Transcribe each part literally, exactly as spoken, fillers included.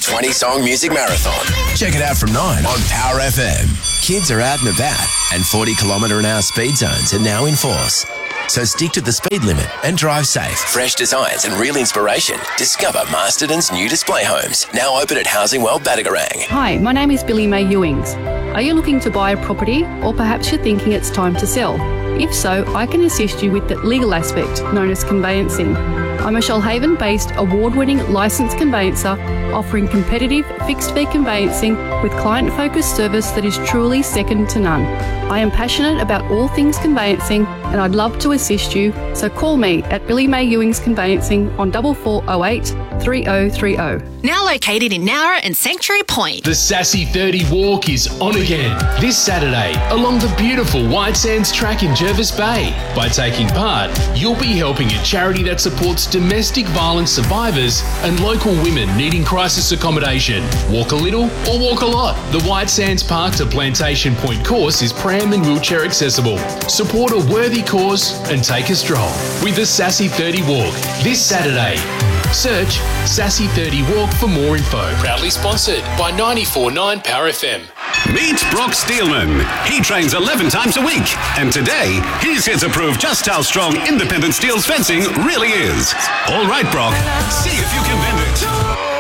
twenty-song music marathon. Check it out from nine on Power F M. Kids are out and about, and forty kilometre an hour speed zones are now in force. So stick to the speed limit and drive safe. Fresh designs and real inspiration. Discover Masterton's new display homes. Now open at Housing World Badagarang. Hi, my name is Billy May Ewings. Are you looking to buy a property, or perhaps you're thinking it's time to sell? If so, I can assist you with the legal aspect, known as conveyancing. I'm a Shoalhaven-based award-winning licensed conveyancer offering competitive fixed-fee conveyancing with client-focused service that is truly second to none. I am passionate about all things conveyancing and I'd love to assist you, so call me at Billy May Ewings Conveyancing on four four oh eight, three oh three oh. Now located in Nowra and Sanctuary Point. The Sassy thirty Walk is on again this Saturday along the beautiful White Sands track in Jervis Bay. By taking part, you'll be helping a charity that supports domestic violence survivors and local women needing crisis accommodation. Walk a little or walk a lot. The White Sands Park to Plantation Point course is pram and wheelchair accessible. Support a worthy cause and take a stroll with the Sassy thirty Walk this Saturday. Search Sassy thirty Walk for more info. Proudly sponsored by ninety-four point nine Power F M. Meet Brock Steelman. He trains eleven times a week, and today he's here to prove just how strong Independent Steel's fencing really is. All right, Brock, see if you can bend it.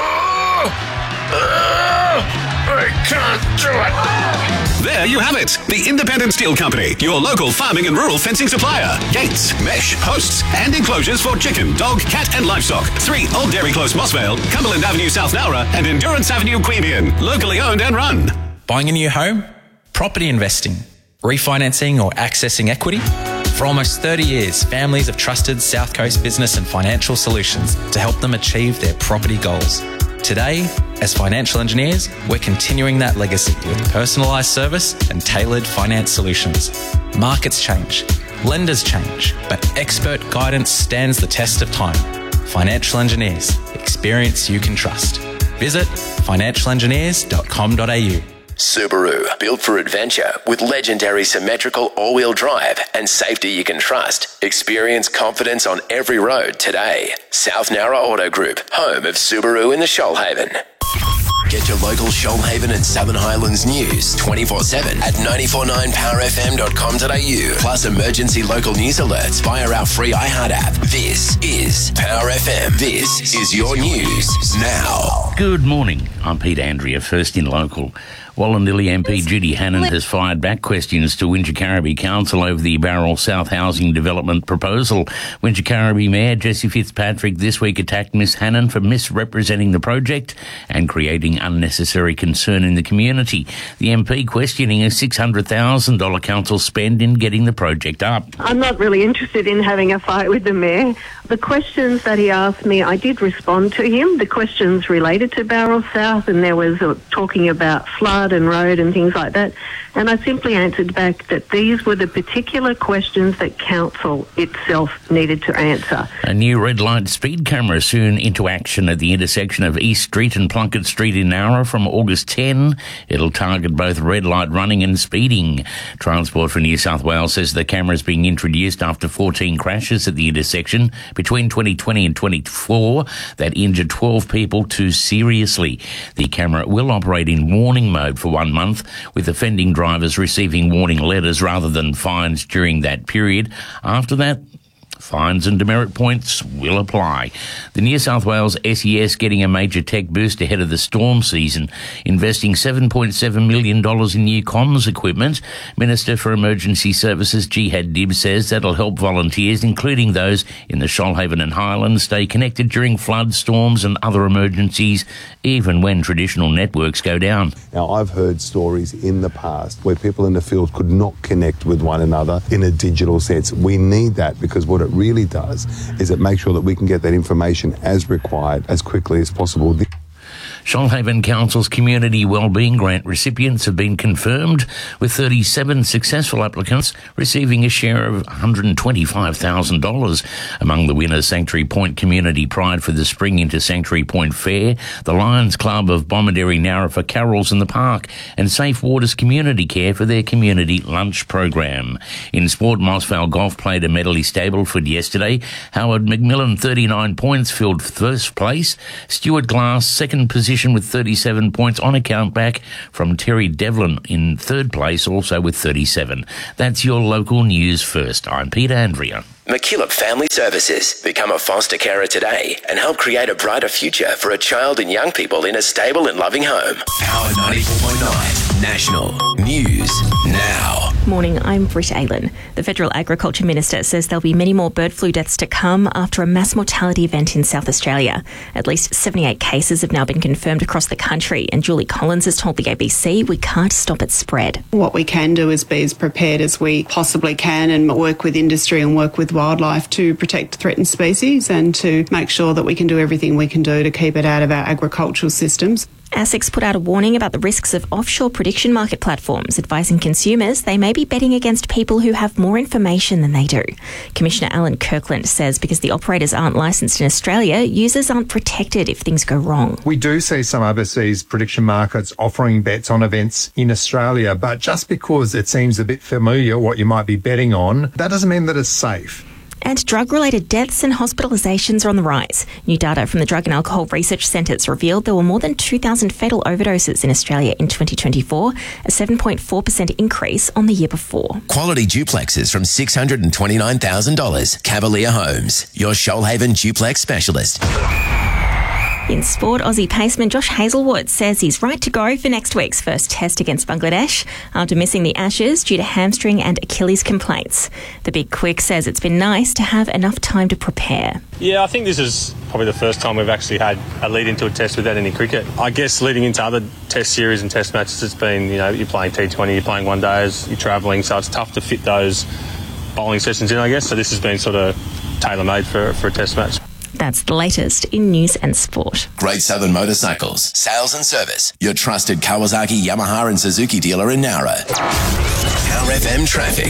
I can't do it. There you have it. The Independent Steel Company, your local farming and rural fencing supplier. Gates, mesh, posts, and enclosures for chicken, dog, cat, and livestock. Three Old Dairy Close, Mossvale, Cumberland Avenue, South Nowra, and Endurance Avenue, Queanbeyan. Locally owned and run. Buying a new home? Property investing? Refinancing or accessing equity? For almost thirty years, families have trusted South Coast Business and Financial Solutions to help them achieve their property goals. Today, as financial engineers, we're continuing that legacy with personalised service and tailored finance solutions. Markets change, lenders change, but expert guidance stands the test of time. Financial engineers, experience you can trust. Visit financial engineers dot com dot a u. Subaru, built for adventure with legendary symmetrical all-wheel drive and safety you can trust. Experience confidence on every road today. South Nowra Auto Group, home of Subaru in the Shoalhaven. Get your local Shoalhaven and Southern Highlands news twenty-four seven at nine four nine power f m dot com dot a u. Plus emergency local news alerts via our free iHeart app. This is Power F M. This is your news now. Good morning. I'm Pete Andrea, first in local. Wallumbilla M P Judy Hannon has fired back questions to Wingecarribee Council over the Barrel South housing development proposal. Wingecarribee Mayor Jessie Fitzpatrick this week attacked Miss Hannon for misrepresenting the project and creating unnecessary concern in the community. The M P questioning a six hundred thousand dollars council spend in getting the project up. I'm not really interested in having a fight with the Mayor. The questions that he asked me, I did respond to him. The questions related to Barrel South, and there was uh, talking about flood and road and things like that. And I simply answered back that these were the particular questions that council itself needed to answer. A new red light speed camera soon into action at the intersection of East Street and Plunkett Street in Nowra from August tenth. It'll target both red light running and speeding. Transport for New South Wales says the camera is being introduced after fourteen crashes at the intersection between twenty twenty and twenty-four that injured twelve people too seriously. The camera will operate in warning mode for one month, with offending drivers receiving warning letters rather than fines during that period. After that, fines and demerit points will apply. The New South Wales S E S getting a major tech boost ahead of the storm season, investing seven point seven million dollars in new comms equipment. Minister for Emergency Services Jihad Dib says that'll help volunteers, including those in the Shoalhaven and Highlands, stay connected during floods, storms and other emergencies, even when traditional networks go down. Now, I've heard stories in the past where people in the field could not connect with one another in a digital sense. We need that, because what it really does is it makes sure that we can get that information as required as quickly as possible. Shoalhaven Council's Community Wellbeing Grant recipients have been confirmed, with thirty-seven successful applicants receiving a share of one hundred twenty-five thousand dollars. Among the winners, Sanctuary Point Community Pride for the Spring into Sanctuary Point Fair, the Lions Club of Bomaderry Nowra for Carols in the Park, and Safe Waters Community Care for their community lunch program. In sport, Mossvale Golf played a Medley Stableford yesterday. Howard McMillan, thirty-nine points, filled first place. Stuart Glass, second position position with thirty-seven points, on account back from Terry Devlin in third place, also with thirty-seven. That's your local news first. I'm Peter Andrea. McKillop Family Services. Become a foster carer today and help create a brighter future for a child and young people in a stable and loving home. Power ninety-four point nine National News Now. Morning, I'm Britt Aylen. The Federal Agriculture Minister says there'll be many more bird flu deaths to come after a mass mortality event in South Australia. At least seventy-eight cases have now been confirmed across the country, and Julie Collins has told the A B C we can't stop its spread. What we can do is be as prepared as we possibly can and work with industry and work with wildlife to protect threatened species and to make sure that we can do everything we can do to keep it out of our agricultural systems. ASIC's put out a warning about the risks of offshore prediction market platforms, advising consumers they may be betting against people who have more information than they do. Commissioner Alan Kirkland says because the operators aren't licensed in Australia, users aren't protected if things go wrong. We do see some overseas prediction markets offering bets on events in Australia, but just because it seems a bit familiar what you might be betting on, that doesn't mean that it's safe. And drug-related deaths and hospitalisations are on the rise. New data from the Drug and Alcohol Research Centres revealed there were more than two thousand fatal overdoses in Australia in twenty twenty-four, a seven point four percent increase on the year before. Quality duplexes from six hundred twenty-nine thousand dollars. Cavalier Homes, your Shoalhaven duplex specialist. In sport, Aussie paceman Josh Hazlewood says he's right to go for next week's first test against Bangladesh after missing the Ashes due to hamstring and Achilles complaints. The Big Quick says it's been nice to have enough time to prepare. Yeah, I think this is probably the first time we've actually had a lead into a test without any cricket. I guess leading into other test series and test matches, it's been, you know, you're playing T twenty, you're playing one days, you're travelling, so it's tough to fit those bowling sessions in, I guess. So this has been sort of tailor-made for, for a test match. That's the latest in news and sport. Great Southern Motorcycles, sales and service. Your trusted Kawasaki, Yamaha and Suzuki dealer in Nowra. Power F M traffic.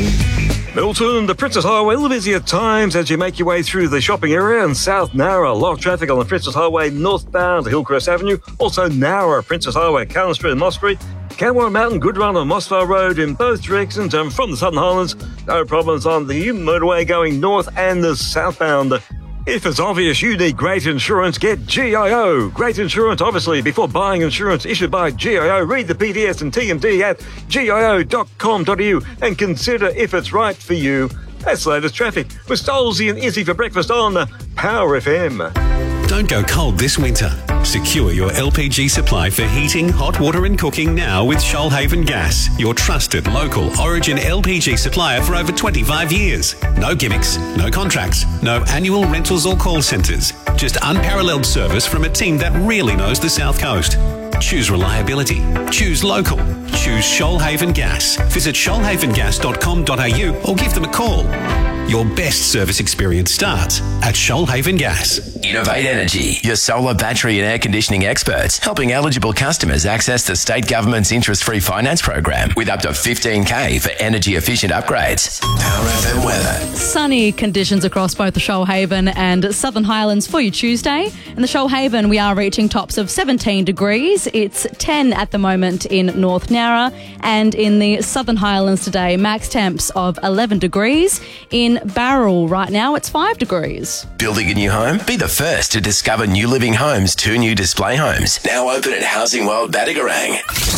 Milton, the Princess Highway, a little busy at times as you make your way through the shopping area, and South Nowra, a lot of traffic on the Princess Highway northbound to Hillcrest Avenue. Also Nowra, Princess Highway, Callan Street and Moss Street. Camberwell Mountain, Good Run on Mossvale Road in both directions, and from the Southern Highlands, no problems on the motorway going north and the southbound. If it's obvious you need great insurance, get G I O. Great insurance, obviously, before buying insurance issued by G I O. Read the P D S and T M D at G I O dot com dot A U and consider if it's right for you. That's the latest traffic with Stolzy and Izzy for breakfast on Power F M. Don't go cold this winter. Secure your L P G supply for heating, hot water and cooking now with Shoalhaven Gas, your trusted local Origin L P G supplier for over twenty-five years. No gimmicks, no contracts, no annual rentals or call centres. Just unparalleled service from a team that really knows the South Coast. Choose reliability. Choose local. Choose Shoalhaven Gas. Visit shoalhaven gas dot com dot A U or give them a call. Your best service experience starts at Shoalhaven Gas. Innovate Energy, your solar, battery and air conditioning experts, helping eligible customers access the state government's interest-free finance program with up to fifteen K for energy-efficient upgrades. Power F M weather. Sunny conditions across both the Shoalhaven and Southern Highlands for you Tuesday. In the Shoalhaven, we are reaching tops of seventeen degrees. It's ten at the moment in North Nowra, and in the Southern Highlands today, max temps of eleven degrees. In Barrel right now, it's five degrees. Building a new home? Be the first to discover New Living Homes' two new display homes. Now open at Housing World Battigarang.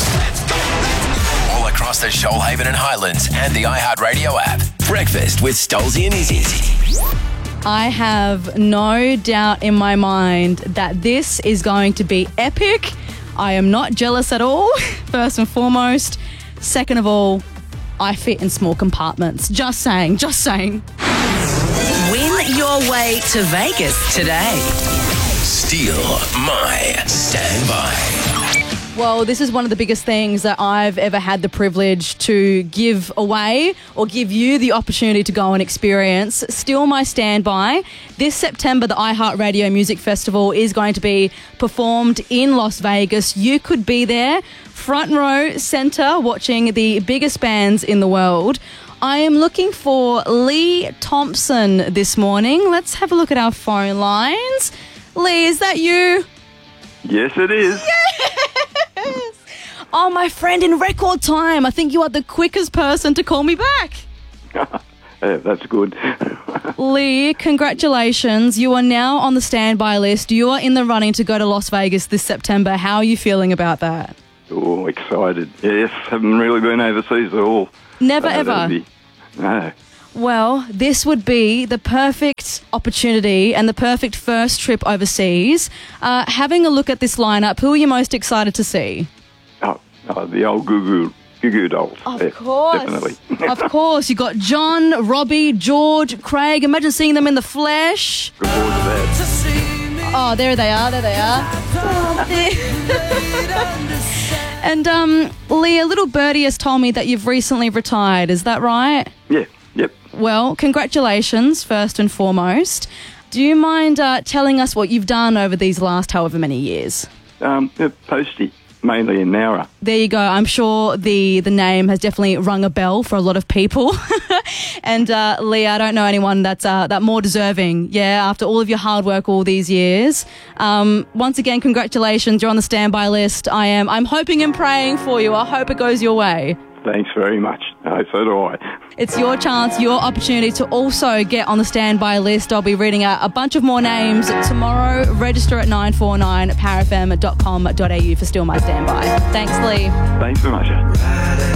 All across the Shoalhaven and Highlands and the iHeartRadio app. Breakfast with Stolzy and Izzy. I have no doubt in my mind that this is going to be epic. I am not jealous at all, first and foremost. Second of all, I fit in small compartments. Just saying, just saying. Win your way to Vegas today. Steal my standby. Well, this is one of the biggest things that I've ever had the privilege to give away or give you the opportunity to go and experience. Steal My Standby. This September, the iHeartRadio Music Festival is going to be performed in Las Vegas. You could be there, front row center, watching the biggest bands in the world. I am looking for Lee Thompson this morning. Let's have a look at our phone lines. Lee, is that you? Yes, it is. Yes! Oh, my friend, in record time. I think you are the quickest person to call me back. Yeah, that's good. Lee, congratulations. You are now on the standby list. You are in the running to go to Las Vegas this September. How are you feeling about that? Oh, excited. Yes, haven't really been overseas at all. Never, Uh, ever? that'd be- No. Well, this would be the perfect opportunity and the perfect first trip overseas. Uh, having a look at this lineup, who are you most excited to see? Oh, oh the old Goo Goo, Goo Goo Dolls. Of Yeah, course. Definitely. Of course. You got John, Robbie, George, Craig. Imagine seeing them in the flesh. Look forward to that. Oh, there they are. There they are. Oh, there. And um, Lee, a little birdie has told me that you've recently retired. Is that right? Yeah, yep. Well, congratulations, first and foremost. Do you mind uh, telling us what you've done over these last however many years? Um, yeah, Posty, mainly in Nowra. There you go. I'm sure the, the name has definitely rung a bell for a lot of people. And uh, Lee, I don't know anyone that's uh, that more deserving. Yeah, after all of your hard work all these years. Um, once again, congratulations. You're on the standby list. I am. I'm hoping and praying for you. I hope it goes your way. Thanks very much. Uh, so do I. It's your chance, your opportunity to also get on the standby list. I'll be reading out a bunch of more names tomorrow. Register at nine four nine parafm dot com dot a u for Still My Standby. Thanks, Lee. Thanks so much.